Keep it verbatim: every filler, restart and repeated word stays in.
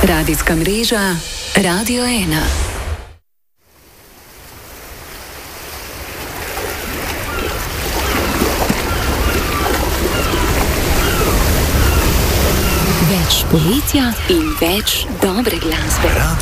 Radijska mreža Radio ena. Več poletja in več dobre glasbe.